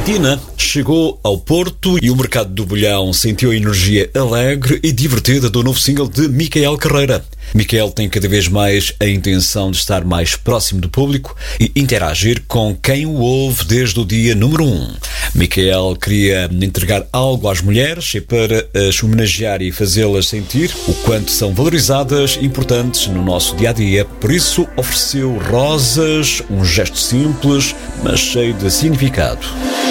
Tina chegou ao Porto e o mercado do Bolhão sentiu a energia alegre e divertida do novo single de Micael Carreira. Micael tem cada vez mais a intenção de estar mais próximo do público e interagir com quem o ouve desde o dia número 1. Micael queria entregar algo às mulheres e para as homenagear e fazê-las sentir o quanto são valorizadas e importantes no nosso dia-a-dia. Por isso ofereceu rosas, um gesto simples, mas cheio de significado.